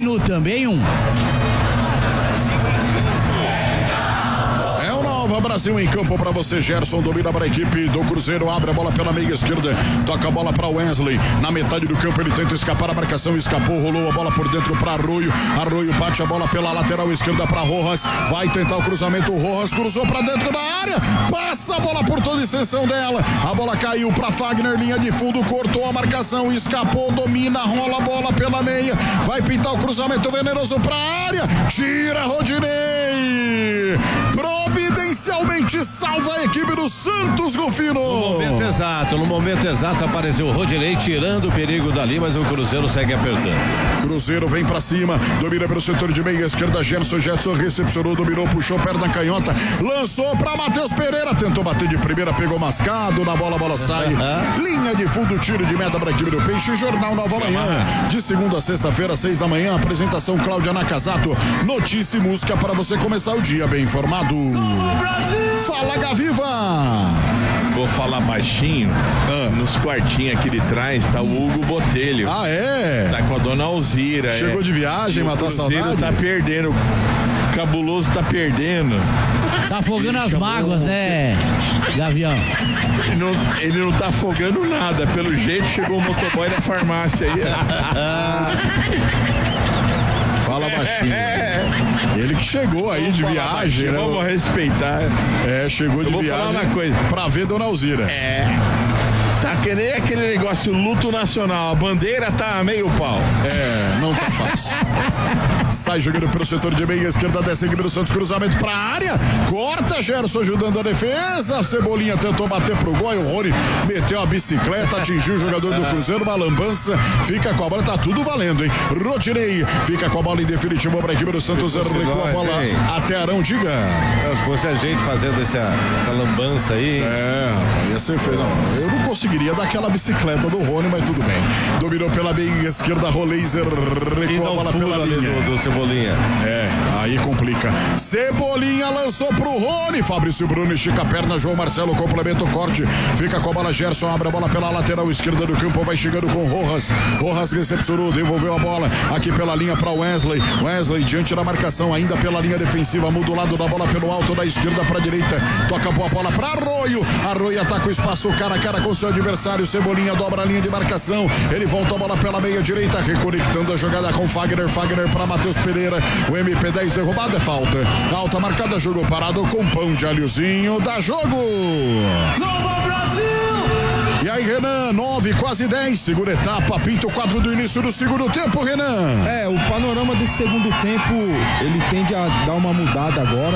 Divino também 1. Brasil em campo para você, Gerson domina para a equipe do Cruzeiro, abre a bola pela meia esquerda, toca a bola para Wesley, na metade do campo ele tenta escapar, a marcação escapou, rolou a bola por dentro para Arroio bate a bola pela lateral esquerda para Rojas, vai tentar o cruzamento, Rojas cruzou para dentro da área, passa a bola por toda a extensão dela, a bola caiu para Fagner, linha de fundo, cortou a marcação, escapou, domina, rola a bola pela meia, vai pintar o cruzamento venenoso para a área, tira Rodinei, providencialmente salva a equipe do Santos, Golfino. No momento exato apareceu o Rodinei tirando o perigo dali, mas o Cruzeiro segue apertando. Cruzeiro vem pra cima, domina pelo setor de meia esquerda, Gerson recepcionou, dominou, puxou, perna canhota, lançou pra Matheus Pereira, tentou bater de primeira, pegou mascado na bola, a bola sai, linha de fundo, tiro de meta pra equipe do Peixe, Jornal Nova Manhã, de segunda a sexta-feira, 6 da manhã, apresentação Cláudia Nakazato, notícia e música para você começar o dia bem informado. Fala, Gaviva! Vou falar baixinho. Nos quartinhos aqui de trás tá o Hugo Botelho. Ah, é? Tá com a dona Alzira. Chegou de viagem, matou a saudade. O Cruzeiro tá perdendo. Cabuloso tá perdendo. Tá afogando as mágoas, né, Gavião? Ele não tá afogando nada. Pelo jeito, chegou o motoboy da farmácia aí. Fala baixinho. Ele que chegou aí de viagem, né? Vamos respeitar. Chegou de viagem. Vou falar uma coisa. Pra ver Dona Alzira. Tá que nem aquele negócio luto nacional. A bandeira tá meio pau. Não tá fácil. Sai jogando pelo setor de meia esquerda, desce a equipe do Santos, cruzamento pra área. Corta, Gerson ajudando a defesa. Cebolinha tentou bater pro gol. O Rony meteu a bicicleta, atingiu o jogador do Cruzeiro. Uma lambança. Fica com a bola, tá tudo valendo, hein? Rodinei fica com a bola em definitivo pra equipe do Santos. Recua a bola até Arão, diga. Se fosse a gente fazendo essa lambança aí. Rapaz, ia ser feio. Não, eu não conseguiria dar aquela bicicleta do Rony, mas tudo bem. Dominou pela meia esquerda, Roleiser recua a bola pela linha. Do Cebolinha. Aí complica. Cebolinha lançou pro Rony. Fabrício Bruno estica a perna. João Marcelo complementa o corte. Fica com a bola. Gerson abre a bola pela lateral esquerda do campo. Vai chegando com Rojas. Rojas recepcionou, devolveu a bola aqui pela linha para Wesley. Wesley diante da marcação, ainda pela linha defensiva. Muda o lado da bola pelo alto da esquerda para direita. Toca boa bola para Arroio. Arroio ataca o espaço cara a cara com seu adversário. Cebolinha dobra a linha de marcação. Ele volta a bola pela meia direita, reconectando a jogada com Fagner. Fagner para Matheus Pereira, o MP10 derrubado, é falta. Falta marcada, jogo parado com pão de alhozinho, dá jogo. Nova Brasil! E aí, Renan, 9, quase 10, segunda etapa, pinta o quadro do início do segundo tempo, Renan. O panorama desse segundo tempo, ele tende a dar uma mudada agora,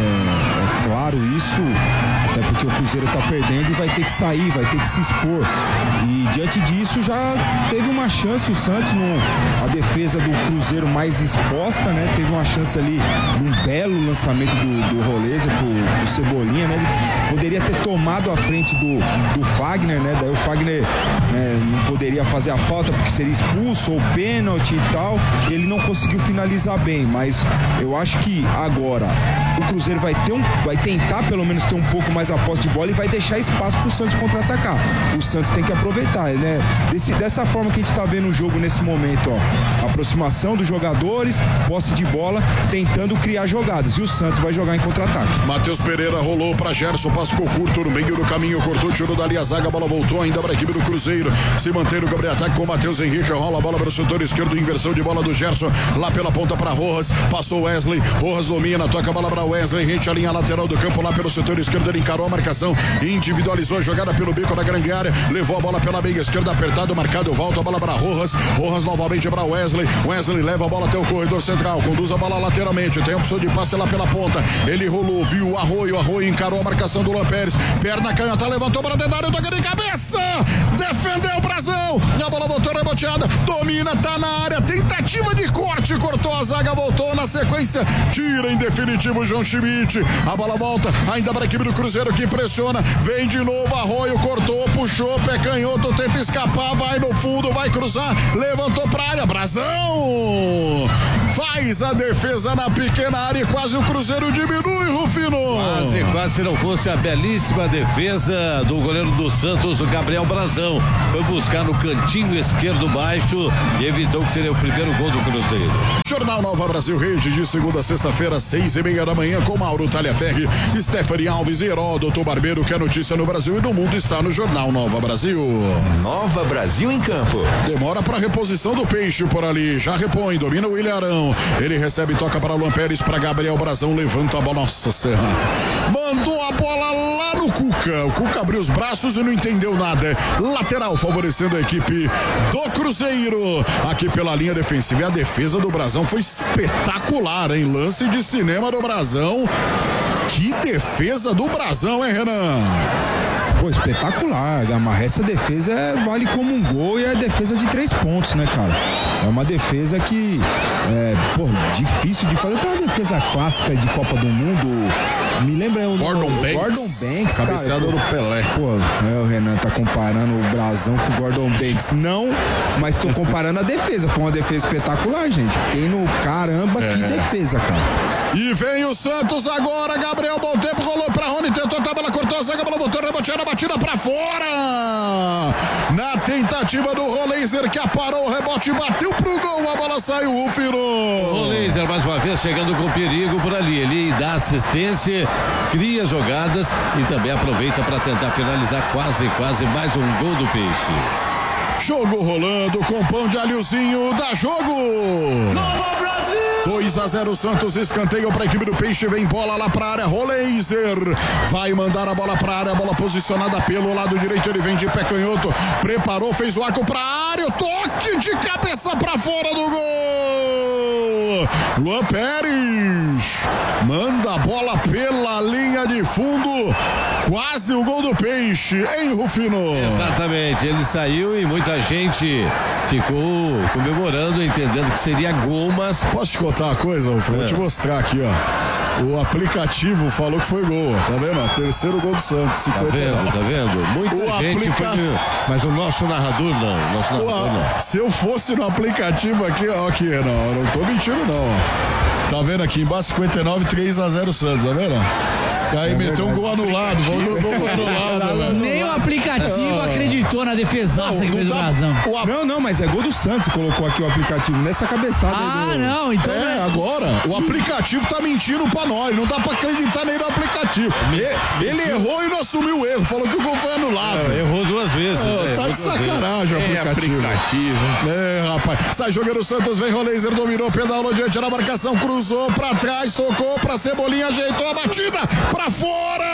é claro isso, até porque o Cruzeiro tá perdendo e vai ter que sair, vai ter que se expor. E diante disso já teve uma chance o Santos, a defesa do Cruzeiro mais exposta, né? Teve uma chance ali, um belo lançamento do Roleza pro Cebolinha, né? Ele poderia ter tomado a frente do Fagner, né? Daí o Fagner não poderia fazer a falta porque seria expulso ou pênalti e tal. E ele não conseguiu finalizar bem, mas eu acho que agora o Cruzeiro vai tentar pelo menos ter um pouco mais a posse de bola e vai deixar espaço pro Santos contra-atacar. O Santos tem que aproveitar, né? Dessa forma que a gente tá vendo o jogo nesse momento, ó. Aproximação dos jogadores, posse de bola, tentando criar jogadas. E o Santos vai jogar em contra-ataque. Matheus Pereira rolou pra Gerson, passou curto no meio do caminho, cortou, tirou dali a zaga, a bola voltou ainda pra equipe do Cruzeiro. Se mantém no contra-ataque com o Matheus Henrique, rola a bola para o setor esquerdo, inversão de bola do Gerson, lá pela ponta pra Rojas, passou Wesley, Rojas domina, toca a bola pra Wesley, rente a linha lateral do campo, lá pelo setor esquerdo, ele encarou a marcação, individualizou a jogada pelo bico da grande área, levou a bola pela meia esquerda, apertado, marcado, volta a bola para Rojas, Rojas novamente para Wesley, Wesley leva a bola até o corredor central, conduz a bola lateralmente, tem a opção de passe lá pela ponta, ele rolou, viu o Arroio encarou a marcação do Lampérez, perna canhota, levantou para dentro da área, toca de cabeça, defendeu o Brazão, a bola voltou reboteada, domina, tá na área, tentativa de corte, cortou a zaga, voltou na sequência, tira em definitivo o João Schmidt, a bola volta, ainda para a equipe do Cruzeiro que pressiona, vem de novo, Arroio cortou, puxou, pé canhoto, tenta escapar, vai no fundo, vai cruzar, levantou pra área, Brazão, faz fez a defesa na pequena área e quase o Cruzeiro diminui, Rufino. Quase se não fosse a belíssima defesa do goleiro do Santos, o Gabriel Brazão. Foi buscar no cantinho esquerdo baixo e evitou que seria o primeiro gol do Cruzeiro. Jornal Nova Brasil Rede, de segunda a sexta-feira, 6:30 da manhã, com Mauro Talhaferri, Stephanie Alves e Heródoto Barbeiro, que a notícia no Brasil e no mundo está no Jornal Nova Brasil. Nova Brasil em campo. Demora para reposição do Peixe por ali, já repõe, domina o Ilharão. Ele recebe, toca para Luan Pérez, para Gabriel Brazão, levanta a bola, nossa Serra. Mandou a bola lá no Cuca. O Cuca abriu os braços e não entendeu nada. Lateral favorecendo a equipe do Cruzeiro. Aqui pela linha defensiva. E a defesa do Brazão foi espetacular, hein? Lance de cinema do Brazão. Que defesa do Brazão, hein, Renan? Pô, espetacular, Gamarra. Essa defesa vale como um gol e é defesa de 3 pontos, né, cara? É uma defesa que difícil de fazer. Tem uma defesa clássica de Copa do Mundo. Me lembra o Gordon Banks, cabeceador do Pelé. Pô, o Renan tá comparando o Brazão com o Gordon Banks. Não, mas tô comparando a defesa. Foi uma defesa espetacular, gente. Tem no caramba, que defesa, cara. E vem o Santos agora, Gabriel, bom tempo, rolou pra Rony, tentou a tabela, cortou a zaga, bola voltou, reboteada, batida pra fora. Na tentativa do Roleiser, que aparou o rebote, bateu pro gol, a bola saiu, Rufino. O Roleiser mais uma vez chegando com perigo por ali, ele dá assistência, cria jogadas e também aproveita para tentar finalizar quase mais um gol do Peixe. Jogo rolando com pão de alhozinho, dá jogo. Nova Brasil! 2-0 Santos, escanteio para a equipe do Peixe, vem bola lá para a área, Roleiser vai mandar a bola para a área, bola posicionada pelo lado direito, ele vem de pé canhoto, preparou, fez o arco para a área, o toque de cabeça para fora do gol. Luan Pérez manda a bola pela linha de fundo, quase o gol do Peixe, hein, Rufino? Exatamente, ele saiu e muita gente ficou comemorando, entendendo que seria gol, mas... Posso te contar uma coisa, Rufino? Vou te mostrar aqui, ó. O aplicativo falou que foi gol, tá vendo? Terceiro gol do Santos, 59. Tá vendo? Muita gente foi... Mas o nosso narrador não. Se eu fosse no aplicativo aqui, ó, aqui, não tô mentindo não, ó. Tá vendo aqui embaixo, 59, 3-0 Santos, tá vendo? Aí meteu um gol anulado, falou que o gol foi anulado, velho. Nem o aplicativo acreditou na defesaça que fez o Brazão. Não, mas é gol do Santos, colocou aqui o aplicativo, nessa cabeçada. Não, então... agora, o aplicativo tá mentindo pra nós, não dá pra acreditar nem no aplicativo. Ele errou e não assumiu o erro, falou que o gol foi anulado. Errou 2 vezes. Tá de sacanagem o aplicativo. Rapaz, sai jogando o Santos, vem Roleiser, dominou, pedalou diante da marcação, cruzou pra trás, tocou pra Cebolinha, ajeitou a batida, pra fora!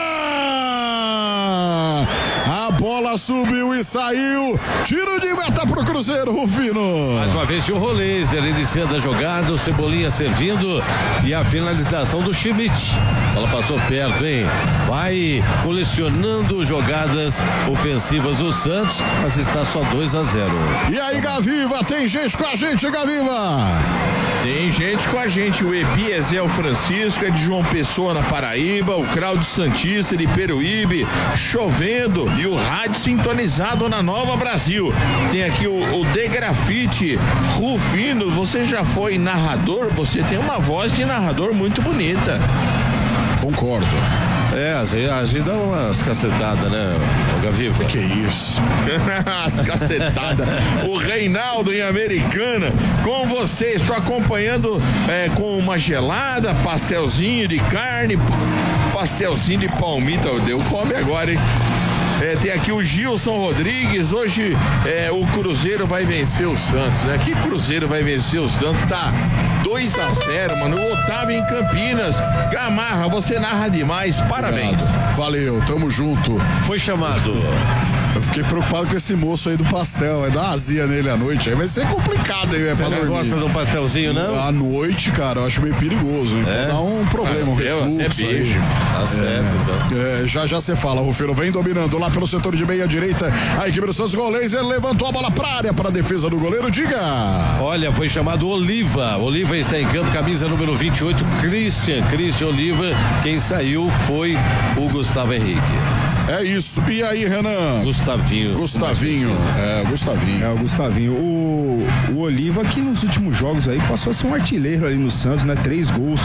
A bola subiu e saiu. Tiro de meta pro Cruzeiro, Rufino. Mais uma vez o Roleiser iniciando a jogada, o Cebolinha servindo e a finalização do Schmidt. A bola passou perto, hein? Vai colecionando jogadas ofensivas o Santos, mas está só 2-0. E aí, Gaviva, tem gente com a gente, Gaviva? Tem gente com a gente, o Ebiezel Francisco é de João Pessoa, na Paraíba, o Claudio Santista de Peruíbe, chovendo e o rádio sintonizado na Nova Brasil. Tem aqui o De Grafite, Rufino, você já foi narrador? Você tem uma voz de narrador muito bonita. Concordo. A gente dá umas cacetadas, né, o Gaviva? Que isso? As cacetadas. O Reinaldo em Americana, com você, estou acompanhando com uma gelada, pastelzinho de carne, pastelzinho de palmito, deu fome agora, hein? Tem aqui o Gilson Rodrigues. Hoje o Cruzeiro vai vencer o Santos, né? Que Cruzeiro vai vencer o Santos? Tá 2-0, mano. O Otávio em Campinas. Gamarra, você narra demais. Parabéns. Valeu, tamo junto. Foi chamado. Eu fiquei preocupado com esse moço aí do pastel. Vai dar uma azia nele à noite. Aí vai ser complicado aí, Você não gosta de um pastelzinho, não? À noite, cara, eu acho meio perigoso, hein? Pode dar um problema, um refluxo. Beijo. Tá certo, então. Já você fala, Rufino. Vem dominando lá pelo setor de meia direita. A equipe do Santos com o Laser levantou a bola pra área, para a defesa do goleiro. Diga! Olha, foi chamado Oliva. Oliva está em campo, camisa número 28, Christian Oliva. Quem saiu foi o Gustavo Henrique. É isso. E aí, Renan? Gustavinho. Gustavinho. É, o Gustavinho. O Oliva, que nos últimos jogos aí passou a ser um artilheiro ali no Santos, né? 3 gols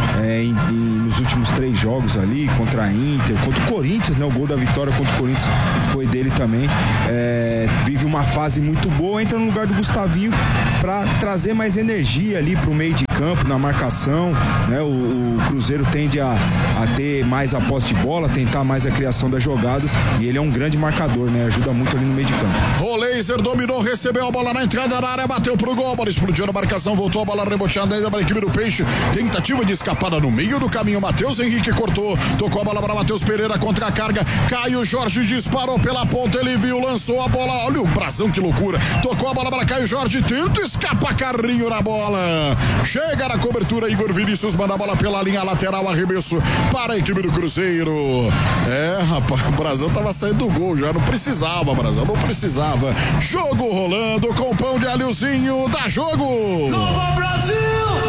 nos últimos 3 jogos ali, contra a Inter, contra o Corinthians, né? O gol da vitória contra o Corinthians foi dele também. Vive uma fase muito boa, entra no lugar do Gustavinho para trazer mais energia ali pro meio de campo, na marcação, né? O Cruzeiro tende a ter mais a posse de bola, tentar mais a criação das jogadas, e ele é um grande marcador, né? Ajuda muito ali no meio de campo. Roleiser dominou, recebeu a bola na entrada da área, bateu pro gol, a bola explodiu na marcação, voltou a bola reboteada ainda para a equipe do Peixe, tentativa de escapada no meio do caminho, Matheus Henrique cortou, tocou a bola para Matheus Pereira contra a carga, Caio Jorge disparou pela ponta, ele viu, lançou a bola, olha o brasão, que loucura, tocou a bola para Caio Jorge, tenta escapar, Carrinho na bola, chega na cobertura, Igor Vinícius manda a bola pela linha lateral, arremesso para a equipe do Cruzeiro. Rapaz, o Brasão tava saindo do gol já, não precisava, Brasão, não precisava. Jogo rolando com o pão de alhozinho, dá jogo! Nova Brasil!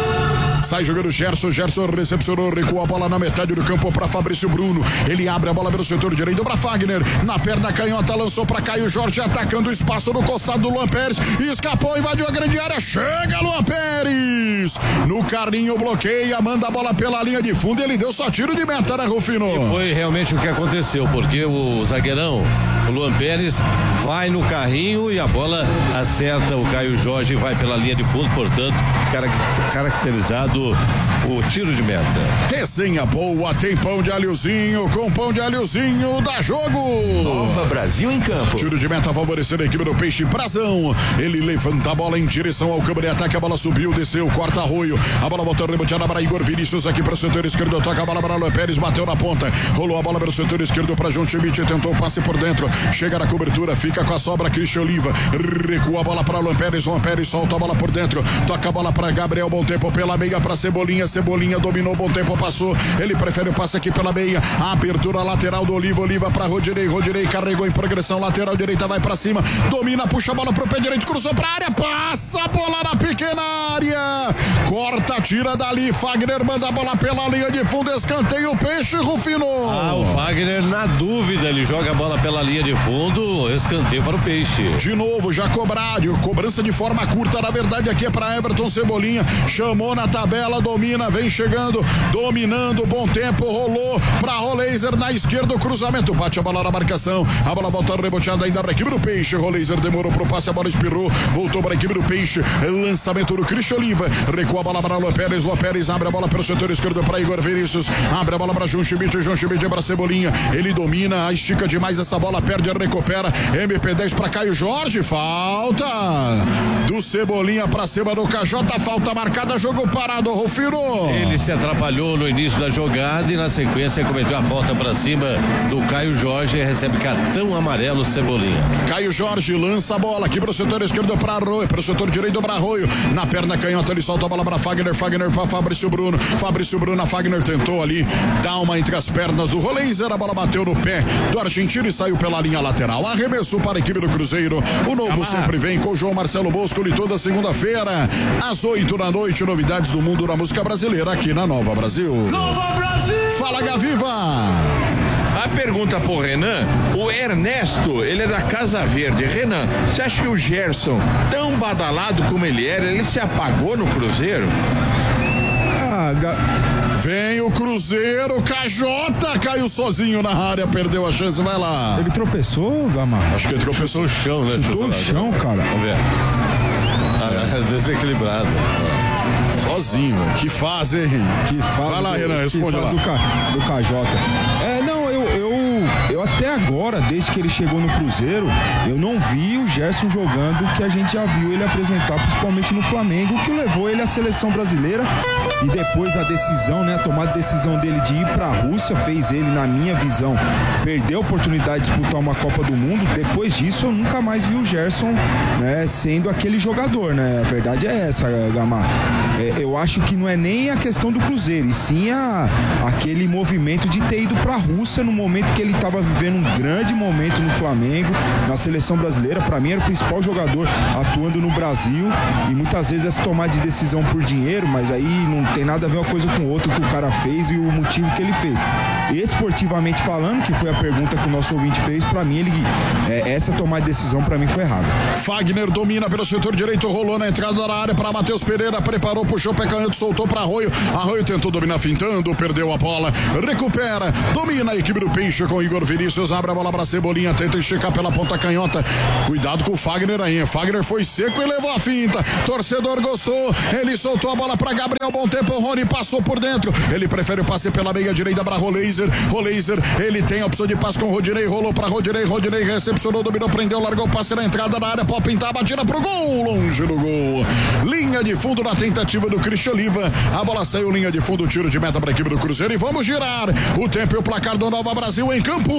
Sai jogando Gerson recepcionou, recua a bola na metade do campo para Fabrício Bruno, ele abre a bola pelo setor direito para Fagner, na perna canhota lançou para Caio Jorge, atacando o espaço no costado do Luan Pérez, escapou, invadiu a grande área, chega Luan Pérez, no carrinho bloqueia, manda a bola pela linha de fundo, ele deu só tiro de meta, né, Rufino? E foi realmente o que aconteceu, porque o zagueirão, o Luan Pérez, vai no carrinho e a bola acerta o Caio Jorge e vai pela linha de fundo, portanto, caracterizado o tiro de meta. Resenha boa, tem pão de alhozinho, com pão de alhozinho, dá jogo! Nova Brasil em campo. Tiro de meta favorecendo a equipe do Peixe, Brasão, ele levanta a bola em direção ao campo de ataque, a bola subiu, desceu, corta arroio, a bola voltou reboteada para Igor Vinícius aqui para o setor esquerdo, toca a bola para Luan Pérez, bateu na ponta, rolou a bola para o setor esquerdo para João Schmidt, tentou o passe por dentro, chega na cobertura, fica com a sobra, Christian Oliva, recua a bola para Luan Pérez solta a bola por dentro, toca a bola para Gabriel, bom tempo pela meia para Cebolinha dominou, bom tempo, passou, ele prefere o passe aqui pela meia, a abertura lateral do Oliva para Rodinei carregou em progressão, lateral direita vai para cima, domina, puxa a bola pro pé direito, cruzou pra área, passa a bola na pequena área, corta, tira dali, Fagner manda a bola pela linha de fundo, escanteio, Peixe, Rufino. O Fagner na dúvida, ele joga a bola pela linha de fundo, escanteio para o Peixe. De novo, já cobrado, cobrança de forma curta, na verdade aqui é para Everton Cebolinha, chamou na tabela, domina, vem chegando, dominando, bom tempo, rolou para Roleiser na esquerda, o cruzamento, bate a bola na marcação, a bola volta reboteada ainda para a equipe do Peixe, Roleiser demorou pro passe, a bola espirrou, voltou para a equipe do Peixe, lançamento do Christian Oliva, recua a bola para Luan Pérez abre a bola pelo setor esquerdo para Igor Vinícius, abre a bola para João Schmidt para Cebolinha, ele domina, estica demais essa bola, perde, recupera, MP10 para Caio Jorge, falta do Cebolinha para cima do KJ, falta marcada, jogo parado, Rufino. Ele se atrapalhou no início da jogada e na sequência cometeu a falta para cima do Caio Jorge e recebe cartão amarelo, Cebolinha. Caio Jorge lança a bola aqui para o setor esquerdo para Arroio, para o setor direito para Arroio, na perna canhota ele solta a bola para Fagner para Fabrício Bruno, a Fagner tentou ali, dá uma entre as pernas do Roleiser, a bola bateu no pé do argentino e saiu pela linha lateral, arremesso para a equipe do Cruzeiro, o novo sempre vem com o João Marcelo Bosco e toda segunda-feira às 8 da noite, novidades do mundo da música brasileira aqui na Nova Brasil. Nova Brasil! Fala, Gaviva! A pergunta pro Renan, o Ernesto, ele é da Casa Verde. Renan, você acha que o Gerson, tão badalado como ele era, ele se apagou no Cruzeiro? Vem o Cruzeiro, KJ caiu sozinho na área, perdeu a chance, vai lá. Ele tropeçou, Gamar? Acho que ele tropeçou o chão, né? Chutou o chão, cara. Vamos ver. Desequilibrado. Sozinho, que fase, hein? Que fase. Vai lá, Renan, responde lá. Do KJ. Não, eu até agora, desde que ele chegou no Cruzeiro, eu não vi o Gerson jogando o que a gente já viu ele apresentar, principalmente no Flamengo, que levou ele à seleção brasileira e depois a decisão, né, a tomada de decisão dele de ir para a Rússia fez ele, na minha visão, perder a oportunidade de disputar uma Copa do Mundo. Depois disso, eu nunca mais vi o Gerson, né, sendo aquele jogador, né? A verdade é essa, Gamar. Eu acho que não é nem a questão do Cruzeiro, e sim aquele movimento de ter ido para a Rússia no momento que ele estava vivendo um grande momento no Flamengo, na seleção brasileira. Para mim era o principal jogador atuando no Brasil, e muitas vezes essa tomada de decisão por dinheiro, mas aí não tem nada a ver uma coisa com outra, o que o cara fez e o motivo que ele fez. esportivamente falando, que foi a pergunta que o nosso ouvinte fez, pra mim, essa tomada de decisão pra mim foi errada. Fagner domina pelo setor direito, rolou na entrada da área pra Matheus Pereira, preparou, puxou o pé canhoto, soltou pra Arroio. Arroio tentou dominar fintando, perdeu a bola, recupera, domina a equipe do Peixe com Igor Vinícius, abre a bola pra Cebolinha, tenta esticar pela ponta canhota. Cuidado com o Fagner aí, Fagner foi seco e levou a finta. Torcedor gostou, ele soltou a bola pra Gabriel, bom tempo, o Rony passou por dentro. Ele prefere o passe pela meia direita pra Roleiser. Roleiser, ele tem a opção de passe com o Rodinei, rolou pra Rodinei, Rodinei recepcionou, dominou, prendeu, largou o passe na entrada da área, pode pintar, batida pro gol, longe do gol. Linha de fundo na tentativa do Christian Oliva. A bola saiu, linha de fundo, tiro de meta para a equipe do Cruzeiro e vamos girar o tempo e o placar do Nova Brasil em campo.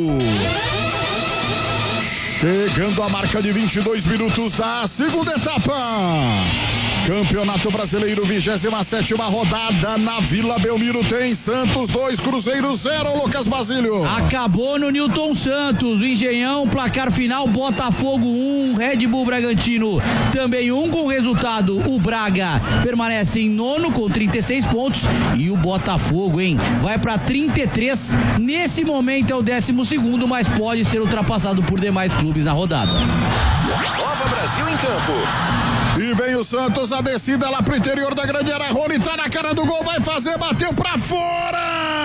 Chegando a marca de 22 minutos da segunda etapa. Campeonato Brasileiro, 27ª rodada na Vila Belmiro. Tem Santos 2, Cruzeiro 0, Lucas Basílio. Acabou no Newton Santos, o Engenhão, placar final, Botafogo 1, Red Bull Bragantino também 1, com resultado o Braga permanece em nono com 36 pontos e o Botafogo, vai para 33, nesse momento é o 12º, mas pode ser ultrapassado por demais clubes na rodada. Nova Brasil em campo. E vem o Santos, a descida lá pro interior da grande área. Rony tá na cara do gol, vai fazer, bateu pra fora.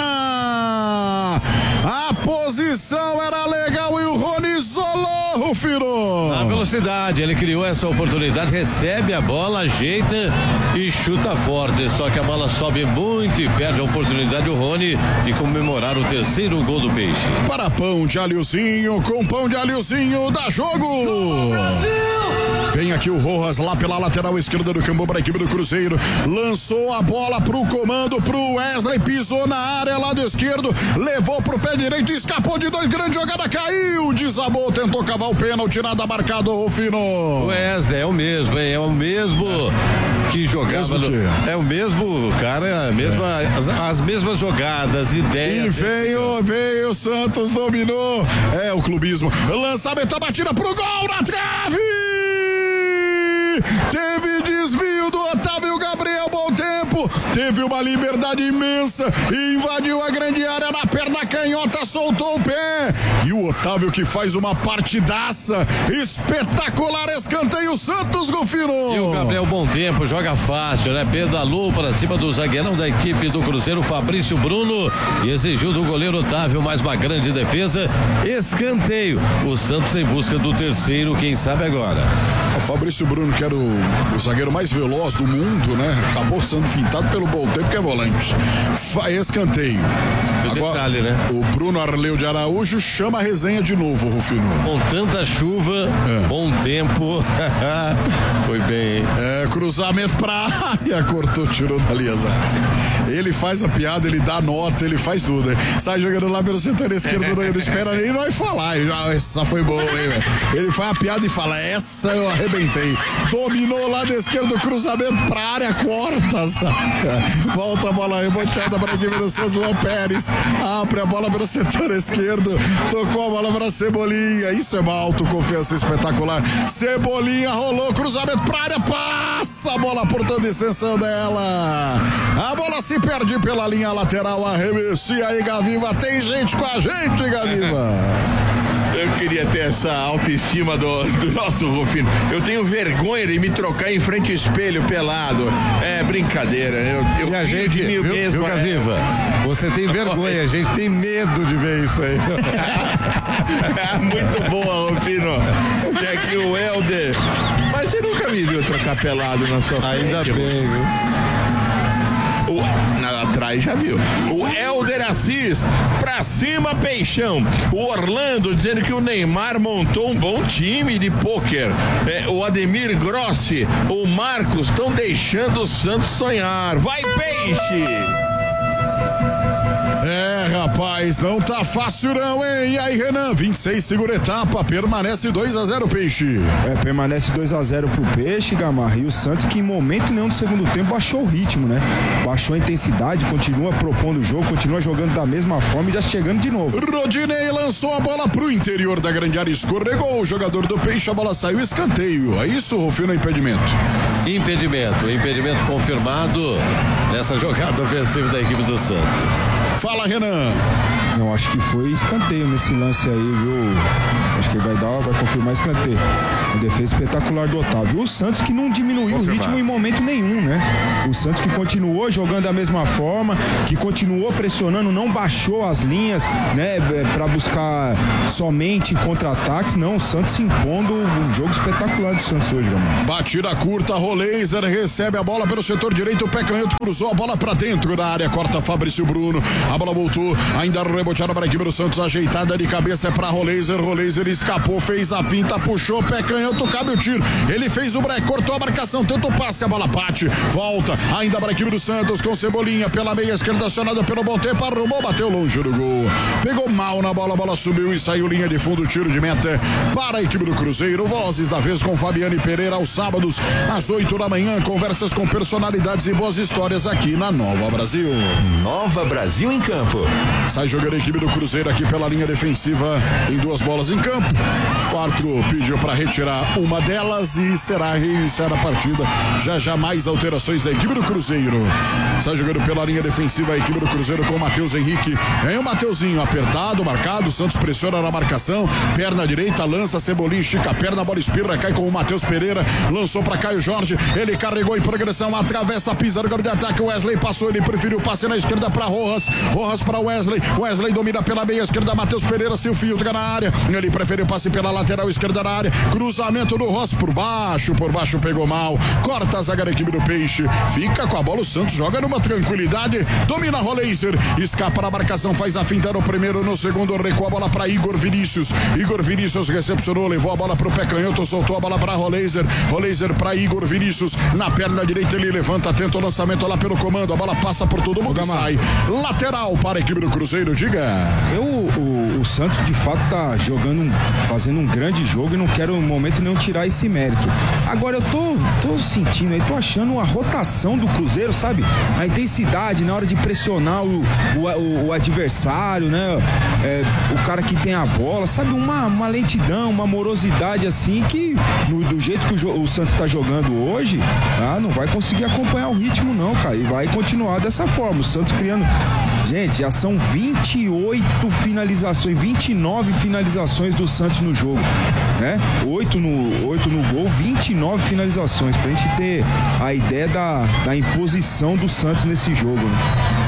A posição era legal e o Rony isolou, Rufino. Na velocidade, ele criou essa oportunidade, recebe a bola, ajeita e chuta forte. Só que a bola sobe muito e perde a oportunidade o Rony de comemorar o terceiro gol do Peixe. Para pão de alhozinho, com pão de alhozinho, dá jogo. Vem aqui o Rojas lá pela lateral esquerda do campo para a equipe do Cruzeiro. Lançou a bola pro comando, pro Wesley, pisou na área, lado esquerdo, levou pro pé direito, escapou de 2, grande jogada, caiu, desabou, tentou cavar o pênalti, nada marcado, Rufino. O Wesley é o mesmo, é o mesmo que jogava, é o mesmo cara, as mesmas jogadas, ideias. E veio o Santos, dominou, o clubismo, lançamento, a batida pro gol, na trave! Teve desvio do Otávio Gabriel, bom tempo, teve uma liberdade imensa, invadiu a grande área na perna canhota, soltou o pé, e o Otávio que faz uma partidaça espetacular, escanteio Santos, Rufino. E o Gabriel, bom tempo, joga fácil, pedalou para cima do zagueirão da equipe do Cruzeiro, Fabrício Bruno, e exigiu do goleiro Otávio mais uma grande defesa, escanteio, o Santos em busca do terceiro, quem sabe agora. O Fabrício Bruno, que era o zagueiro mais veloz do mundo, acabou sendo fintado pelo bom tempo, que é volante. Escanteio. Agora, detalhe, o Bruno Arleu de Araújo chama a resenha de novo, Rufino. Com tanta chuva, bom tempo, foi bem. Cruzamento pra área, cortou, tirou dali a zaga. Ele faz a piada, ele dá nota, ele faz tudo. Sai jogando lá pelo setor esquerdo, não espera nem nós falar. Essa foi boa, velho. Ele faz a piada e fala, essa eu arrebentei. Dominou lá da esquerda, cruzamento pra área, corta a zaga. Volta a bola reboteada para a equipe do João Pérez. Abre a bola pelo setor esquerdo. Tocou a bola para Cebolinha. Isso é uma autoconfiança espetacular. Cebolinha rolou, cruzamento pra área, passa a bola por toda a extensão dela. A bola se perde pela linha lateral, arremesso. E aí, Gaviva, tem gente com a gente, Gaviva. Eu queria ter essa autoestima do nosso Rufino. Eu tenho vergonha de me trocar em frente ao espelho pelado. É brincadeira. E a gente, viu, Gaviva? Você tem vergonha, a gente tem medo de ver isso aí. Muito boa, Rufino. Tem aqui o Helder. Mas você nunca me viu trocar pelado na sua frente. Ainda bem, viu? Atrás já viu. O Helder Assis, pra cima, Peixão. O Orlando dizendo que o Neymar montou um bom time de pôquer. O Ademir Grossi, o Marcos estão deixando o Santos sonhar. Vai, Peixe! Rapaz, não tá fácil não, hein? E aí, Renan, 26, segunda etapa, permanece 2-0 Peixe. Permanece 2-0 pro Peixe, Gamarra, e o Santos que em momento nenhum do segundo tempo baixou o ritmo, baixou a intensidade, continua propondo o jogo, continua jogando da mesma forma e já chegando de novo. Rodinei lançou a bola pro interior da grande área, escorregou o jogador do Peixe, a bola saiu, escanteio. É isso, Rufino, impedimento confirmado, nessa jogada ofensiva da equipe do Santos. Fala, Renan. Eu acho que foi escanteio nesse lance aí, viu? Acho que vai confirmar escanteio. Uma defesa espetacular do Otávio. O Santos que não diminuiu o ritmo em momento nenhum, né? O Santos que continuou jogando da mesma forma, que continuou pressionando, não baixou as linhas, né? Pra buscar somente contra-ataques. Não, o Santos se impondo, um jogo espetacular do Santos hoje, galera. Batida curta, Roleiser recebe a bola pelo setor direito, o pé canhoto cruzou a bola pra dentro da área, corta Fabrício Bruno, a bola voltou, ainda reboteada para a equipe do Santos, ajeitada de cabeça é pra Roleiser escapou, fez a finta, puxou, pé canhoto, cabe o tiro, ele fez o break, cortou a marcação, tenta o passe, a bola bate, volta, ainda para a equipe do Santos com Cebolinha, pela meia esquerda, acionada pelo bom tempo, arrumou, bateu longe do gol, pegou mal na bola, a bola subiu e saiu linha de fundo, tiro de meta para a equipe do Cruzeiro. Vozes da vez com Fabiane Pereira aos sábados às 8 da manhã, conversas com personalidades e boas histórias aqui na Nova Brasil. Nova Brasil em campo. Sai jogando a equipe do Cruzeiro aqui pela linha defensiva, tem 2 bolas em campo. O árbitro pediu para retirar uma delas e será reiniciar a partida. Já mais alterações da equipe do Cruzeiro. Sai jogando pela linha defensiva a equipe do Cruzeiro com o Matheus Henrique. Vem o Mateuzinho apertado, marcado, Santos pressiona na marcação, perna direita, lança, Cebolinha estica a perna, a bola espirra, cai com o Matheus Pereira, lançou para Caio Jorge, ele carregou em progressão, atravessa, pisa no campo de ataque, Wesley passou, ele preferiu passe na esquerda para Rojas para Wesley domina pela meia esquerda, Matheus Pereira se filtra na área, ele preferiu passe pela lateral esquerda na área, cruzamento do Ross por baixo pegou mal, corta a zaga da equipe do Peixe, fica com a bola, o Santos joga numa tranquilidade, domina Roleiser, escapa na marcação, faz a finta no primeiro, no segundo, recua a bola para Igor Vinícius recepcionou, levou a bola pro pé canhoto, soltou a bola para Roleiser para Igor Vinícius, na perna direita ele levanta, tenta o lançamento lá pelo comando, a bola passa por todo mundo e sai, lateral para a equipe do Cruzeiro, diga. O Santos de fato tá fazendo um grande jogo e não quero no momento nenhum tirar esse mérito. Agora eu tô sentindo aí, tô achando a rotação do Cruzeiro, sabe? A intensidade na hora de pressionar o adversário, né? O cara que tem a bola, sabe? Uma lentidão, uma morosidade assim que do jeito que o Santos tá jogando hoje, não vai conseguir acompanhar o ritmo não, cara, e vai continuar dessa forma. O Santos criando, gente, já são 28 finalizações, 29 finalizações do Santos no jogo, né? 8 no gol, 29 finalizações, pra gente ter a ideia da imposição do Santos nesse jogo, né?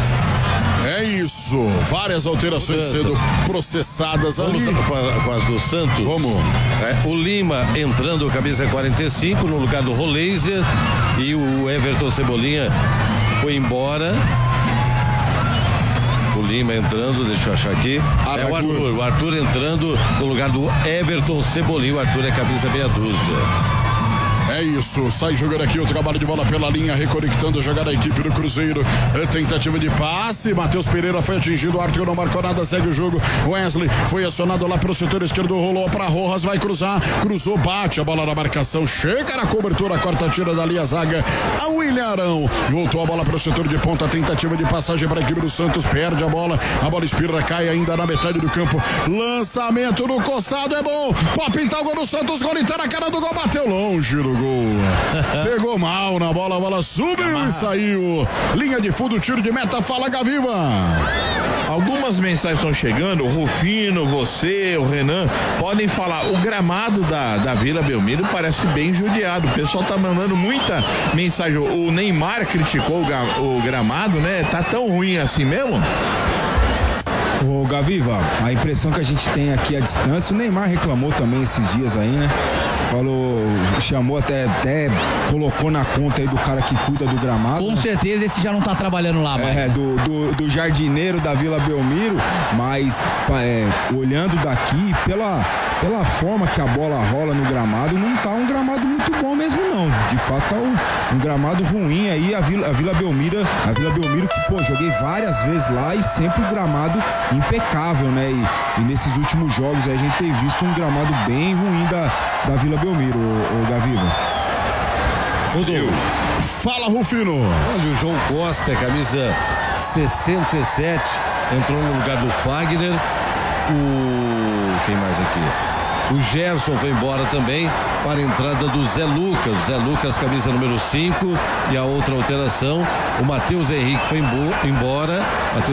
É isso, várias alterações sendo processadas ali. Com as do Santos. Vamos. O Lima entrando, camisa 45, no lugar do Roleiser, e o Everton Cebolinha foi embora. O Lima entrando, deixa eu achar aqui. O Arthur entrando no lugar do Everton Cebolinha. O Arthur é camisa meia dúzia. É isso, sai jogando aqui o trabalho de bola pela linha, reconectando a jogada da equipe do Cruzeiro. Tentativa de passe, Matheus Pereira foi atingido, o Arthur não marcou nada, segue o jogo. Wesley foi acionado lá pelo setor esquerdo, rolou para Rojas, vai cruzar, cruzou, bate a bola na marcação, chega na cobertura, corta, tira dali a zaga. A William Arão voltou a bola para o setor de ponta, tentativa de passagem para a equipe do Santos, perde a bola espirra, cai ainda na metade do campo. Lançamento no costado, é bom, pode pintar o gol do Santos, gol tá na cara do gol, bateu longe do gol. Pegou mal na bola, a bola subiu e saiu. Linha de fundo, tiro de meta, fala Gaviva. Algumas mensagens estão chegando, o Rufino, você, o Renan, podem falar, o gramado da Vila Belmiro parece bem judiado, o pessoal tá mandando muita mensagem, o Neymar criticou o gramado, né? Tá tão ruim assim mesmo? Ô Gaviva, a impressão que a gente tem aqui à distância, o Neymar reclamou também esses dias aí, né? Falou, chamou até colocou na conta aí do cara que cuida do gramado. Com certeza esse já não tá trabalhando lá mais. Do jardineiro da Vila Belmiro, mas olhando daqui, pela forma que a bola rola no gramado, não tá um gramado muito bom mesmo não. De fato tá um gramado ruim aí, a Vila Belmiro que, joguei várias vezes lá e sempre o gramado impecável, né? E nesses últimos jogos a gente tem visto um gramado bem ruim da Vila Belmiro, o Gaviva. Fala, Rufino. Olha, o João Costa, camisa 67, entrou no lugar do Fagner. Quem mais aqui? O Gerson foi embora também. para a entrada do Zé Lucas. Zé Lucas, camisa número 5. E a outra alteração, o Matheus Henrique foi embora.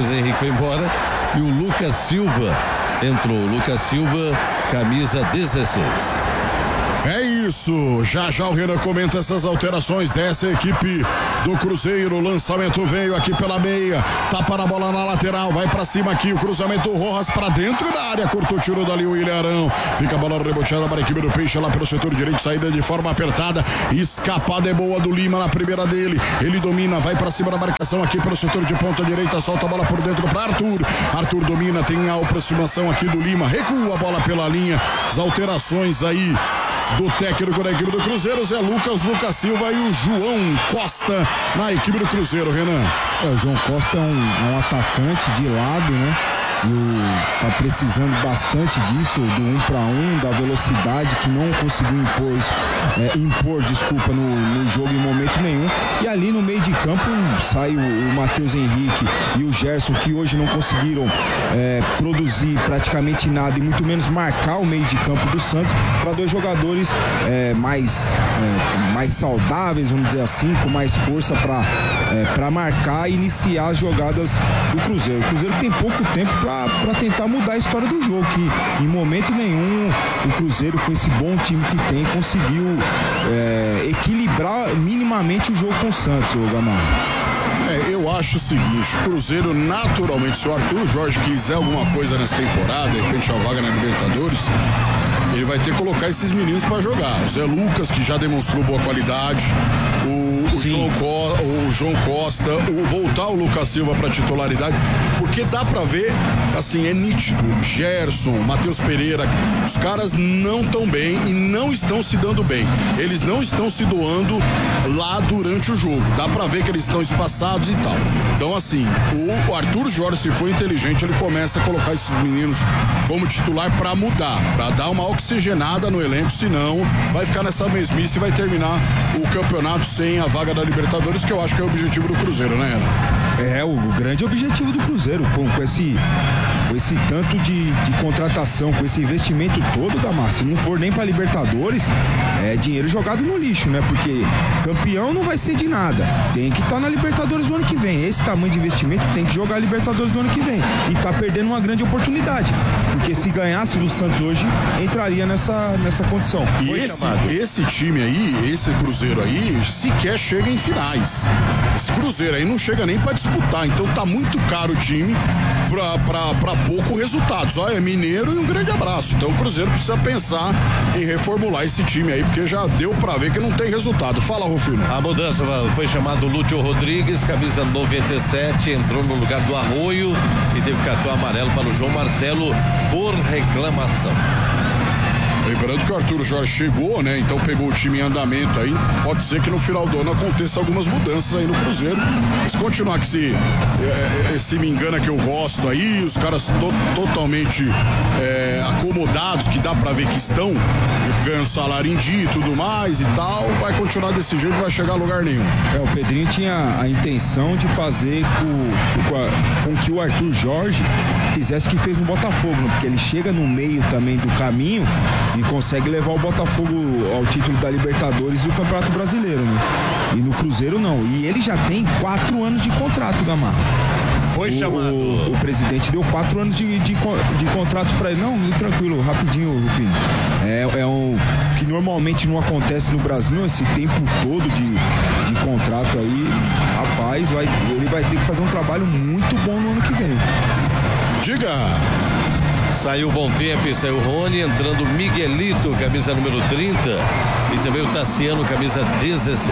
E o Lucas Silva entrou. Lucas Silva, camisa 16. É isso, já o Renan comenta essas alterações dessa equipe do Cruzeiro. O lançamento veio aqui pela meia, tapa na bola na lateral, vai pra cima aqui, o cruzamento Rojas pra dentro da área, curto tiro dali o Ilharão, fica a bola reboteada para a equipe do Peixe lá pelo setor direito, saída de forma apertada, escapada é boa do Lima na primeira dele, ele domina, vai pra cima da marcação aqui pelo setor de ponta direita, solta a bola por dentro pra Arthur domina, tem a aproximação aqui do Lima, recua a bola pela linha, as alterações aí do técnico da equipe do Cruzeiro, Zé Lucas, Lucas Silva e o João Costa na equipe do Cruzeiro, Renan. O João Costa é um atacante de lado, né? E tá precisando bastante disso, do 1 para 1, da velocidade que não conseguiu impor no jogo em momento nenhum. E ali no meio de campo sai o Matheus Henrique e o Gerson, que hoje não conseguiram produzir praticamente nada e muito menos marcar o meio de campo do Santos, para dois jogadores mais saudáveis, vamos dizer assim, com mais força para marcar e iniciar as jogadas do Cruzeiro. O Cruzeiro tem pouco tempo para tentar mudar a história do jogo, que em momento nenhum o Cruzeiro, com esse bom time que tem, conseguiu equilibrar minimamente o jogo com o Santos, o Gamarra. Eu acho o seguinte, o Cruzeiro naturalmente, se o Arthur Jorge quiser alguma coisa nessa temporada, de repente a vaga na Libertadores, ele vai ter que colocar esses meninos para jogar. O Zé Lucas, que já demonstrou boa qualidade, o João Costa, voltar o Lucas Silva para titularidade, porque dá para ver, assim, é nítido, Gerson, Matheus Pereira, os caras não estão bem e não estão se dando bem, eles não estão se doando lá durante o jogo, dá para ver que eles estão espaçados e tal. Então, assim, o Arthur Jorge, se for inteligente, ele começa a colocar esses meninos como titular para mudar, para dar uma oxigenada no elenco, senão vai ficar nessa mesmice e vai terminar o campeonato sem a vaga da Libertadores, que eu acho que é o objetivo do Cruzeiro, né, Ana? O grande objetivo do Cruzeiro, com esse tanto de contratação, com esse investimento todo, Damar, se não for nem para Libertadores, é dinheiro jogado no lixo, né? Porque campeão não vai ser de nada, tem que estar na Libertadores no ano que vem. Esse tamanho de investimento tem que jogar a Libertadores no ano que vem, e tá perdendo uma grande oportunidade, porque se ganhasse do Santos hoje, entraria nessa condição. E esse time aí, esse Cruzeiro aí, sequer chega em finais. Esse Cruzeiro aí não chega nem para disputar, então tá muito caro o time pra pouco resultado. Só é mineiro e um grande abraço. Então o Cruzeiro precisa pensar em reformular esse time aí, porque já deu pra ver que não tem resultado. Fala, Rufino. A mudança foi chamado Lúcio Rodrigues, camisa 97, entrou no lugar do Arroio e teve cartão amarelo para o João Marcelo por reclamação. Lembrando que o Arthur Jorge chegou, né? Então pegou o time em andamento aí. Pode ser que no final do ano aconteça algumas mudanças aí no Cruzeiro. Mas continuar que se me engana que eu gosto aí, os caras totalmente acomodados, que dá pra ver que estão ganhando salário em dia e tudo mais e tal, vai continuar desse jeito, não vai chegar a lugar nenhum. O Pedrinho tinha a intenção de fazer com que o Arthur Jorge fizesse o que fez no Botafogo, né? Porque ele chega no meio também do caminho e consegue levar o Botafogo ao título da Libertadores e do Campeonato Brasileiro, né? E no Cruzeiro não. E ele já tem 4 anos de contrato, Gamarra. Foi chamado. O presidente deu 4 anos de contrato para ele. Não, tranquilo, rapidinho, Rufino. Que normalmente não acontece no Brasil, esse tempo todo de contrato aí. Rapaz, ele vai ter que fazer um trabalho muito bom no ano que vem. Diga! Saiu o Bom Tempo e saiu o Rony, entrando o Miguelito, camisa número 30, e também o Tassiano, camisa 16.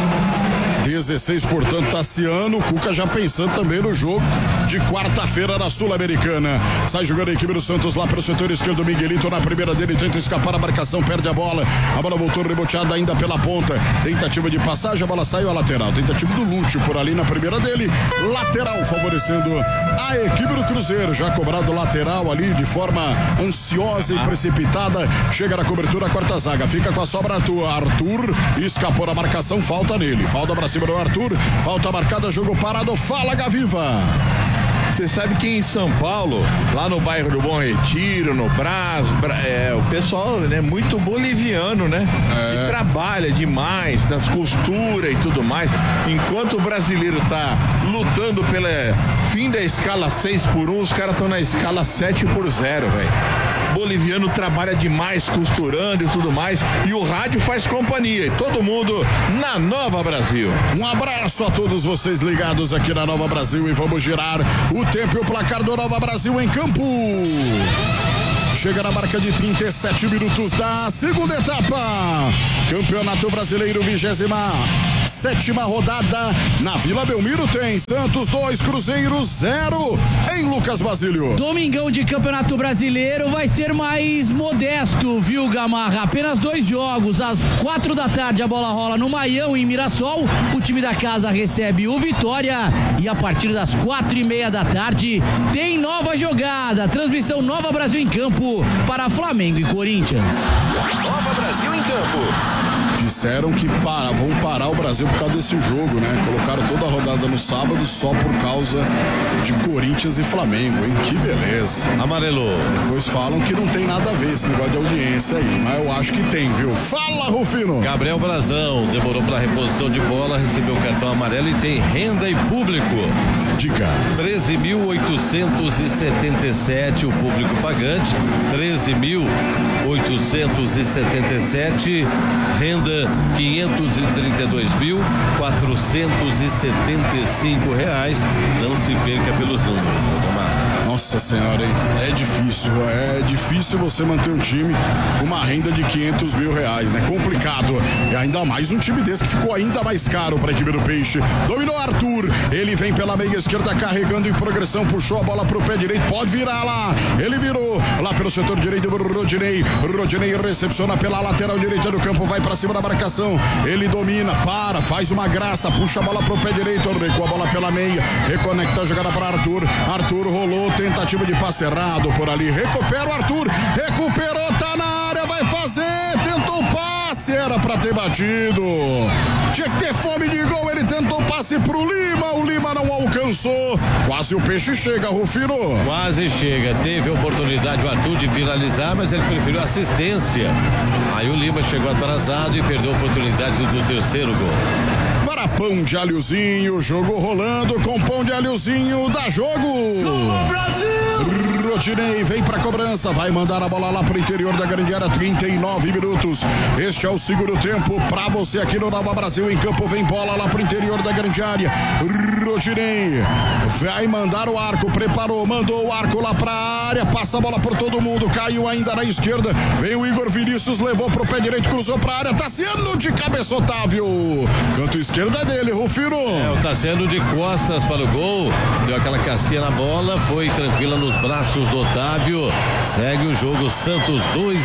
16, portanto, Tassiano, Cuca já pensando também no jogo de quarta-feira na Sul-Americana. Sai jogando a equipe do Santos lá pelo setor esquerdo, Miguelito na primeira dele, tenta escapar a marcação, perde a bola voltou reboteada ainda pela ponta, tentativa de passagem, a bola saiu à lateral, tentativa do Lúcio por ali na primeira dele, lateral favorecendo a equipe do Cruzeiro, já cobrado lateral ali de forma ansiosa e precipitada, chega na cobertura a quarta zaga, fica com a sobra Arthur escapou da marcação, falta nele, falta pra cima do Arthur, falta marcada, jogo parado, fala Gaviva. Você sabe que em São Paulo, lá no bairro do Bom Retiro, no Brás, o pessoal é muito boliviano, né? E trabalha demais nas costuras e tudo mais. Enquanto o brasileiro tá lutando pelo fim da escala 6x1, os caras estão na escala 7x0, velho. Boliviano trabalha demais costurando e tudo mais, e o rádio faz companhia, e todo mundo na Nova Brasil. Um abraço a todos vocês ligados aqui na Nova Brasil, e vamos girar o tempo e o placar do Nova Brasil em campo. Chega na marca de 37 minutos da segunda etapa. Campeonato Brasileiro, 27ª rodada. Na Vila Belmiro tem Santos 2, Cruzeiro 0 em Lucas Basílio. Domingão de Campeonato Brasileiro vai ser mais modesto, viu, Gamarra? Apenas 2 jogos. Às 4 da tarde a bola rola no Maião, em Mirassol. O time da casa recebe o Vitória. E a partir das 4:30 da tarde tem nova jogada. Transmissão Nova Brasil em campo para Flamengo e Corinthians. Nova Brasil em campo. Disseram que vão parar o Brasil por causa desse jogo, né? Colocaram toda a rodada no sábado só por causa de Corinthians e Flamengo, hein? Que beleza. Amarelo. Depois falam que não tem nada a ver esse negócio de audiência aí, mas eu acho que tem, viu? Fala, Rufino. Gabriel Brazão demorou para reposição de bola, recebeu o cartão amarelo e tem renda e público. Diga. 13.877 o público pagante, 13.877, renda R$532.475. Não se perca pelos números, Odomar. Nossa senhora, hein? É difícil você manter um time com uma renda de R$500 mil, né? Complicado. E ainda mais um time desse que ficou ainda mais caro para a equipe do Peixe. Dominou Arthur, ele vem pela meia esquerda carregando em progressão, puxou a bola pro pé direito, pode virar lá. Ele virou lá pelo setor direito, Rodinei recepciona pela lateral direita do campo, vai para cima da marcação. Ele domina, faz uma graça, puxa a bola pro pé direito, recua a bola pela meia, reconecta a jogada para Arthur. Arthur rolou, tentativa de passe errado por ali, recupera o Arthur, recuperou, tá na área, vai fazer, tentou o passe, era pra ter batido, tinha que ter fome de gol, ele tentou o passe pro Lima, o Lima não alcançou, quase o Peixe chega, Rufino. Quase chega, teve a oportunidade o Arthur de finalizar, mas ele preferiu assistência, aí o Lima chegou atrasado e perdeu a oportunidade do terceiro gol. Para Pão de Alhozinho, jogo rolando com Pão de Alhozinho, dá jogo. Nova Brasil! Rodinei vem pra cobrança, vai mandar a bola lá pro interior da grande área, 39 minutos. Este é o segundo tempo pra você aqui no Nova Brasil em campo, vem bola lá pro interior da grande área. Rodinei vai mandar o arco, preparou, mandou o arco lá pra área, passa a bola por todo mundo, caiu ainda na esquerda, vem o Igor Vinícius, levou pro pé direito, cruzou pra área, Tassiano de cabeça, Otávio, canto esquerdo é dele, Rufino. O Tassiano de costas para o gol, deu aquela casquinha na bola, foi tranquila nos braços do Otávio, segue o jogo, Santos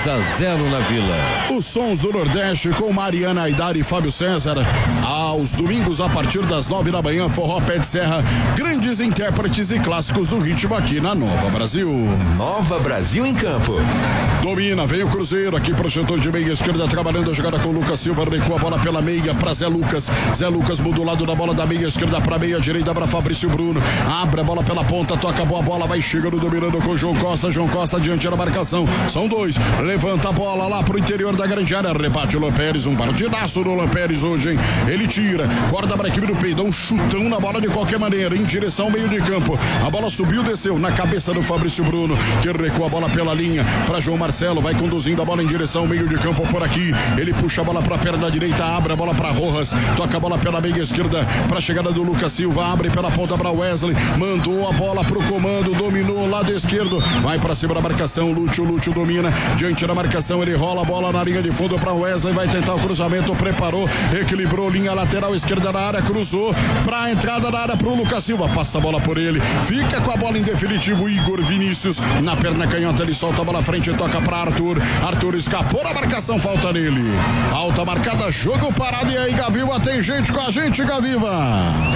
2-0 na Vila. Os sons do Nordeste com Mariana Aidar e Fábio César, aos domingos a partir das 9 da manhã, Forró Pé de Serra, grandes intérpretes e clássicos do ritmo aqui na Nova Brasil. Nova Brasil em campo. Domina, vem o Cruzeiro aqui pro setor de meia esquerda, trabalhando a jogada com o Lucas Silva, recua a bola pela meia pra Zé Lucas muda o lado da bola da meia esquerda pra meia direita pra Fabrício Bruno, abre a bola pela ponta, toca a boa bola, vai chegando, dominando com João Costa diante da marcação, são dois, levanta a bola lá pro interior da grande área, rebate o Lampérez, um partidaço do Lampérez hoje, hein? Ele tira, corta pra equipe do Peidão, um chutão na bola de qualquer maneira, em direção ao meio de campo, a bola subiu, desceu na cabeça do Fabrício Bruno, que recua a bola pela linha pra João Marcelo, vai conduzindo a bola em direção ao meio de campo por aqui, ele puxa a bola pra perna direita, abre a bola pra Rojas, toca a bola pela meia esquerda pra chegada do Lucas Silva, abre pela ponta pra Wesley, mandou a bola pro comando, dominou lado esquerdo, vai pra cima da marcação, Lúcio domina, diante da marcação, ele rola a bola na linha de fundo pra Wesley, vai tentar o cruzamento, preparou, equilibrou, linha lateral esquerda na área, cruzou pra entrada da área pro Lucas Silva, passa a bola por ele, fica com a bola em definitivo, Igor Vinícius, na perna canhota, ele solta a bola à frente, toca pra Arthur escapou da marcação, falta nele, alta marcada, jogo parado, e aí Gaviva, tem gente com a gente, Gaviva.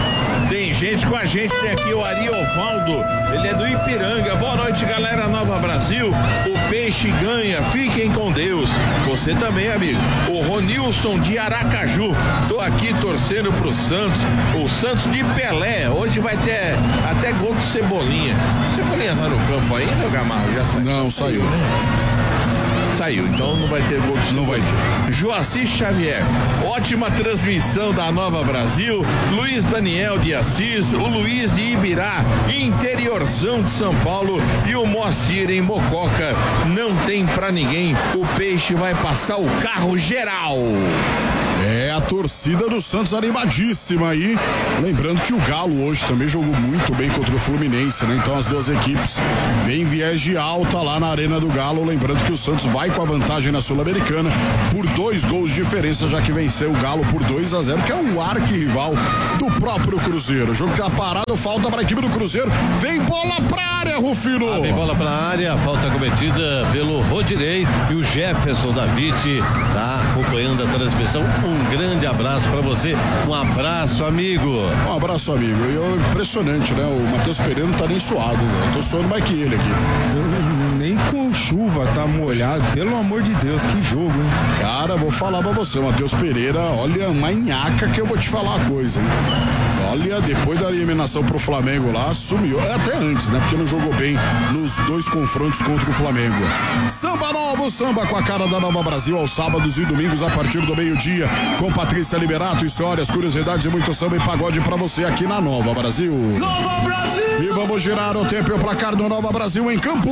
Tem gente com a gente, tem aqui o Ariovaldo, ele é do Ipiranga. Boa noite, galera, Nova Brasil. O Peixe ganha, fiquem com Deus. Você também, amigo. O Ronilson de Aracaju, tô aqui torcendo pro Santos, o Santos de Pelé. Hoje vai ter até gol de Cebolinha. Cebolinha tá no campo ainda, Gamarro? Já saiu? Não, saiu. Saiu, então não vai ter gol de Não vai ter. Joacir Xavier, ótima transmissão da Nova Brasil. Luiz Daniel de Assis, o Luiz de Ibirá, interiorzão de São Paulo, e o Moacir em Mococa. Não tem pra ninguém, o Peixe vai passar o carro geral. É a torcida do Santos animadíssima aí. Lembrando que o Galo hoje também jogou muito bem contra o Fluminense, né? Então as duas equipes vêm em viés de alta lá na Arena do Galo. Lembrando que o Santos vai com a vantagem na Sul-Americana por 2 gols de diferença, já que venceu o Galo por 2-0, que é o arquirrival do próprio Cruzeiro. O jogo tá parado, falta para a equipe do Cruzeiro. Vem bola pra área, Rufino. Vem bola pra área, falta cometida pelo Rodinei e o Jefferson David tá acompanhando a transmissão. Um grande abraço pra você, um abraço, amigo. Um abraço, amigo. E impressionante, né? O Matheus Pereira não tá nem suado, né? Eu tô suando mais que ele aqui. Nem com chuva tá molhado, pelo amor de Deus, que jogo, hein? Cara, vou falar pra você, o Matheus Pereira, olha, uma nhaca que eu vou te falar a coisa, hein? Olha, depois da eliminação pro Flamengo lá, sumiu. Até antes, né? Porque não jogou bem nos 2 confrontos contra o Flamengo. Samba novo, samba com a cara da Nova Brasil aos sábados e domingos a partir do meio-dia. Com Patrícia Liberato, histórias, curiosidades e muito samba e pagode pra você aqui na Nova Brasil. Nova Brasil! E vamos girar o tempo e o placar do Nova Brasil em campo.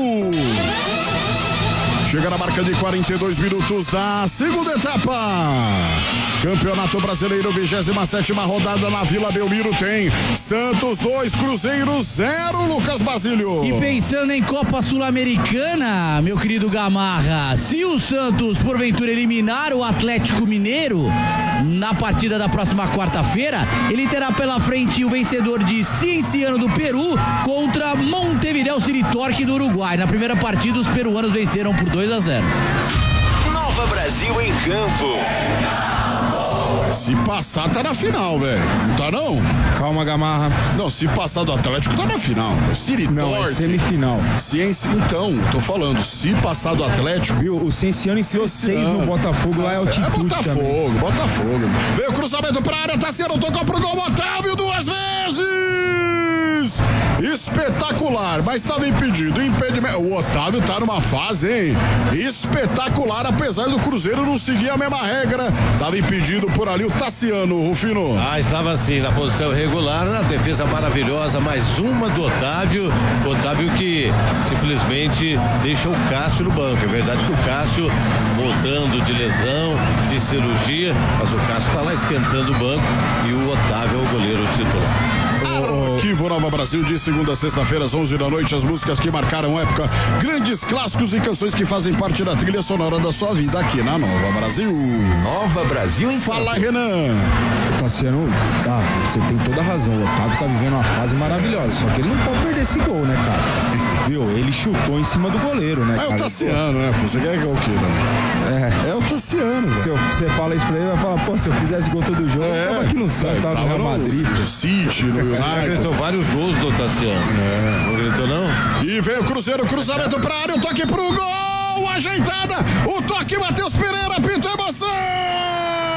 Chega na marca de 42 minutos da segunda etapa. Campeonato Brasileiro, 27ª rodada na Vila Belmiro, tem Santos 2, Cruzeiro 0, Lucas Basílio. E pensando em Copa Sul-Americana, meu querido Gamarra, se o Santos porventura eliminar o Atlético Mineiro na partida da próxima quarta-feira, ele terá pela frente o vencedor de Cienciano do Peru contra Montevideo City Torque do Uruguai. Na primeira partida, os peruanos venceram por 2-0. Nova Brasil em campo. Se passar, tá na final, velho. Não tá, não? Calma, Gamarra. Não, se passar do Atlético, tá na final. City Não, é Torque. semifinal. Ciência, então, tô falando, se passar do Atlético... Viu? O Cienciano enfiou 6 no Botafogo, lá é altitude também. Botafogo. Veio o cruzamento pra área, Tassiano tocou pro gol, Otávio 2 vezes! Espetacular, mas estava impedido. Impedimento. O Otávio tá numa fase, hein? Espetacular, apesar do Cruzeiro não seguir a mesma regra. Tava impedido por ali o Tassiano, Rufino. Estava assim, na posição regular, na defesa maravilhosa, mais uma do Otávio. Otávio que simplesmente deixa o Cássio no banco. É verdade que o Cássio voltando de lesão, de cirurgia, mas o Cássio tá lá esquentando o banco e o Otávio é o goleiro titular. Arquivo Nova Brasil, de segunda a sexta-feira, às 11 da noite, as músicas que marcaram época, grandes clássicos e canções que fazem parte da trilha sonora da sua vida aqui na Nova Brasil. Nova Brasil em Fala, campo. Renan. Tassiano, você tem toda a razão. O Otávio tá vivendo uma fase maravilhosa, só que ele não pode perder esse gol, né, cara? Viu? Ele chutou em cima do goleiro, né, É cara? o Tassiano, né? Você quer que é o quê também? É o Tassiano, velho. Se você fala isso pra ele, vai falar, pô, se eu fizesse gol todo jogo, eu tava aqui no Santos, tava no Real Madrid. No City, no Ele United. gritou vários gols do Tassiano. Não gritou, não? E vem o Cruzeiro, cruzamento pra área, o toque pro gol, ajeitada, o toque, Matheus Pereira, pintou emoção!